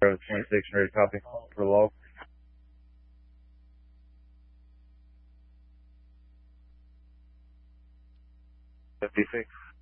26, ready to copy for the log. 56.